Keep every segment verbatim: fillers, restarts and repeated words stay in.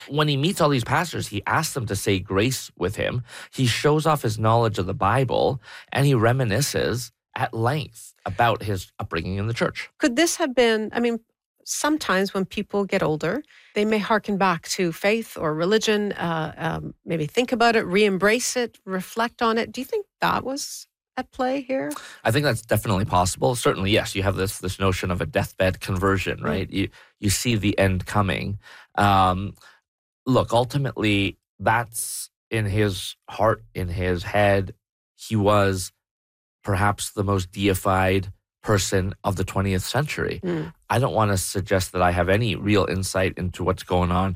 When he meets all these pastors, he asks them to say grace with him. He shows off his knowledge of the Bible, and he reminisces at length about his upbringing in the church. Could this have been, I mean, sometimes when people get older, they may hearken back to faith or religion, uh, um, maybe think about it, re-embrace it, reflect on it. Do you think that was at play here? I think that's definitely possible. Certainly, yes, you have this this notion of a deathbed conversion, right? Mm. You you see the end coming. Um, look, ultimately, that's in his heart, in his head. He was perhaps the most deified person of the twentieth century. Mm. I don't want to suggest that I have any real insight into what's going on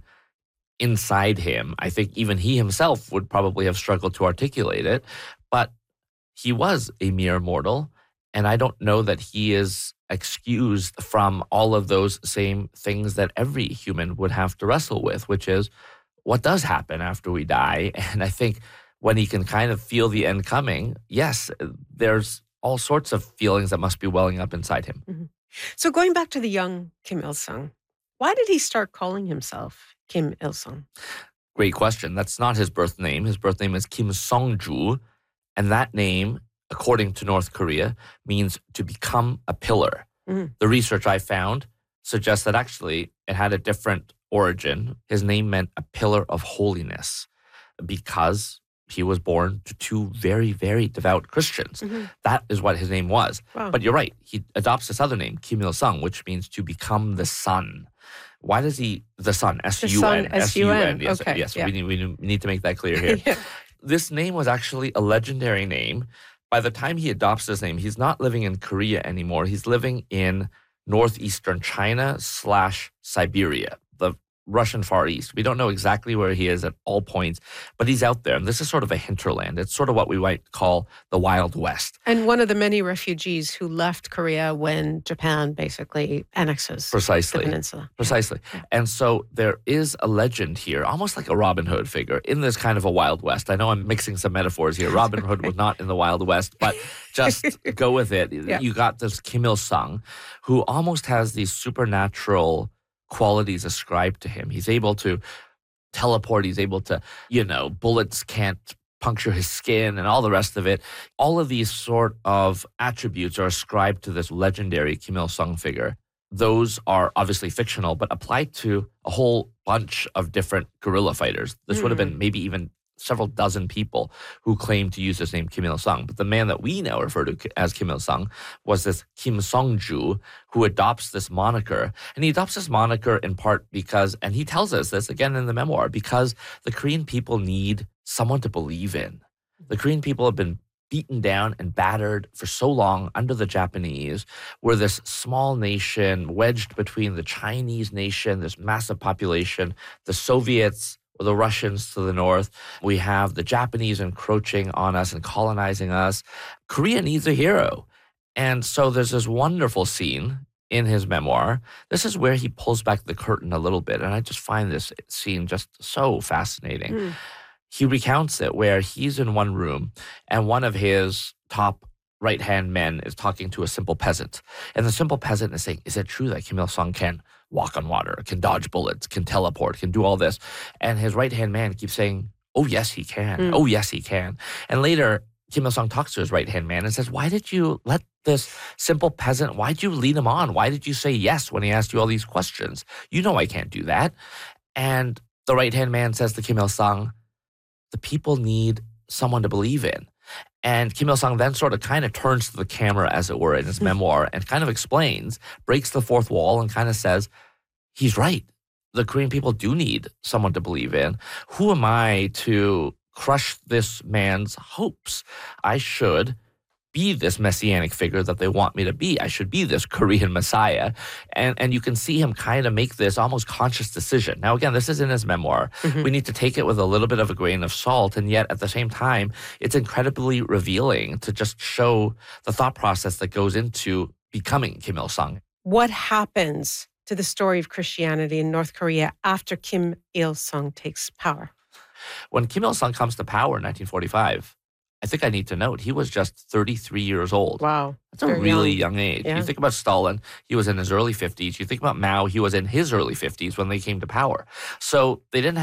inside him. I think even he himself would probably have struggled to articulate it, but he was a mere mortal, and I don't know that he is excused from all of those same things that every human would have to wrestle with, which is what does happen after we die. And I think when he can kind of feel the end coming, yes, there's all sorts of feelings that must be welling up inside him. Mm-hmm. So going back to the young Kim Il-sung, why did he start calling himself Kim Il-sung? Great question. That's not his birth name. His birth name is Kim Song-ju, and that name, according to North Korea, means to become a pillar. Mm-hmm. The research I found suggests that actually it had a different origin. His name meant a pillar of holiness because he was born to two very, very devout Christians. Mm-hmm. That is what his name was. Wow. But you're right. He adopts this other name, Kim Il-sung, which means to become the sun. Why does he, the sun, S U N. S U N. Yes, okay. yes yeah. we, need, we need to make that clear here. yeah. This name was actually a legendary name. By the time he adopts this name, he's not living in Korea anymore. He's living in northeastern China slash Siberia, the Russian Far East. We don't know exactly where he is at all points, but he's out there. And this is sort of a hinterland. It's sort of what we might call the Wild West. And one of the many refugees who left Korea when Japan basically annexes Precisely. the peninsula. Precisely. Yeah. And so there is a legend here, almost like a Robin Hood figure, in this kind of a Wild West. I know I'm mixing some metaphors here. Robin Hood was not in the Wild West, but just go with it. Yeah. You got this Kim Il-sung, who almost has these supernatural qualities ascribed to him. He's able to teleport. He's able to, you know, bullets can't puncture his skin and all the rest of it. All of these sort of attributes are ascribed to this legendary Kim Il-sung figure. Those are obviously fictional, but applied to a whole bunch of different guerrilla fighters. This mm. would have been maybe even several dozen people who claimed to use this name Kim Il-sung. But the man that we now refer to as Kim Il-sung was this Kim Song-ju, who adopts this moniker. And he adopts this moniker in part because, and he tells us this again in the memoir, because the Korean people need someone to believe in. The Korean people have been beaten down and battered for so long under the Japanese. We're this small nation wedged between the Chinese nation, this massive population, the Soviets, or the Russians to the north. We have the Japanese encroaching on us and colonizing us. Korea needs a hero. And so there's this wonderful scene in his memoir. This is where he pulls back the curtain a little bit. And I just find this scene just so fascinating. Mm. He recounts it where he's in one room and one of his top right-hand men is talking to a simple peasant. And the simple peasant is saying, is it true that Kim Il-sung can walk on water, can dodge bullets, can teleport, can do all this? And his right-hand man keeps saying, oh, yes, he can. Mm. Oh, yes, he can. And later, Kim Il-sung talks to his right-hand man and says, why did you let this simple peasant, why did you lead him on? Why did you say yes when he asked you all these questions? You know I can't do that. And the right-hand man says to Kim Il-sung, the people need someone to believe in. And Kim Il-sung then sort of kind of turns to the camera, as it were, in his memoir and kind of explains, breaks the fourth wall and kind of says, he's right. The Korean people do need someone to believe in. Who am I to crush this man's hopes? I should be this messianic figure that they want me to be. I should be this Korean Messiah. And and you can see him kind of make this almost conscious decision. Now, again, this is in his memoir. Mm-hmm. We need to take it with a little bit of a grain of salt. And yet, at the same time, it's incredibly revealing to just show the thought process that goes into becoming Kim Il-sung. What happens to the story of Christianity in North Korea after Kim Il-sung takes power? When Kim Il-sung comes to power in nineteen forty-five, I think I need to note, he was just thirty-three years old. Wow. That's a really young, young age. Yeah. You think about Stalin, he was in his early fifties. You think about Mao, he was in his early fifties when they came to power. So they didn't have